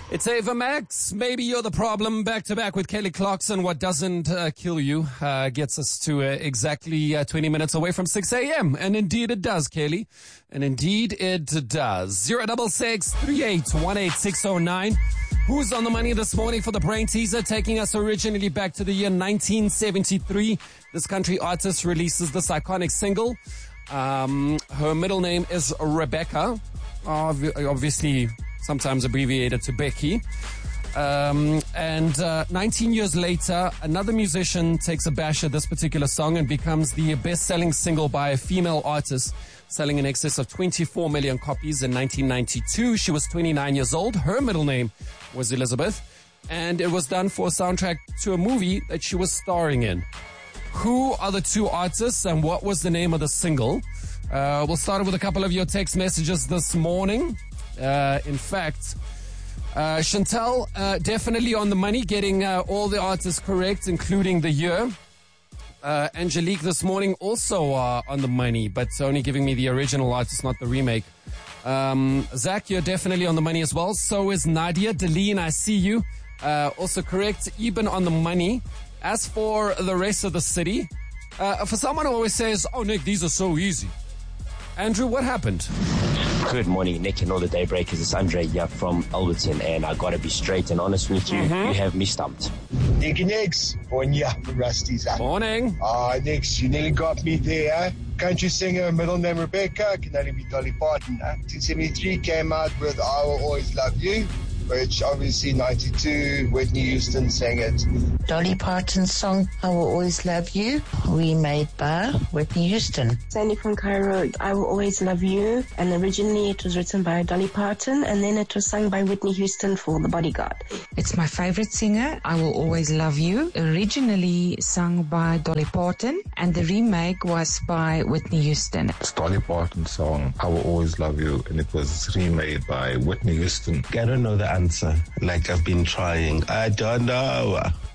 It's Ava Max. Maybe you're the problem. Back to back with Kelly Clarkson. What doesn't kill you gets us to exactly 20 minutes away from 6 a.m. And indeed it does, Kelly. And indeed it does. 066-3818-609. Who's on the money this morning for the brain teaser? Taking us originally back to the year 1973. This country artist releases this iconic single. Her middle name is Rebecca. Obviously, sometimes abbreviated to Becky. 19 years later, another musician takes a bash at this particular song and becomes the best-selling single by a female artist, selling in excess of 24 million copies in 1992. She was 29 years old. Her middle name was Elizabeth, and it was done for a soundtrack to a movie that she was starring in. Who are the two artists and what was the name of the single? We'll start with a couple of your text messages this morning. In fact, Chantel, definitely on the money, getting all the artists correct, including the year. Angelique this morning also on the money, but only giving me the original artist, not the remake. Zach, you're definitely on the money as well. So is Nadia. Deline, I see you. Also correct. Eben on the money. As for the rest of the city, for someone who always says, oh, Nick, these are so easy. Andrew, what happened? Good morning, Nick and all the Daybreakers. It's Andre here from Alberton, and I gotta be straight and honest with you. You have me stumped. Nick and Nicks, on ya from Rusty's. Morning. Nicks, you nearly got me there. Country singer, middle name Rebecca, can only be Dolly Parton. 1973 came out with I Will Always Love You, which obviously 92, Whitney Houston sang it. Dolly Parton's song, I Will Always Love You, remade by Whitney Houston. Sandy from Cairo, I Will Always Love You, and originally it was written by Dolly Parton, and then it was sung by Whitney Houston for The Bodyguard. It's my favorite singer, I Will Always Love You, originally sung by Dolly Parton, and the remake was by Whitney Houston. It's Dolly Parton's song, I Will Always Love You, and it was remade by Whitney Houston. I don't know the answer, like I've been trying. I don't know.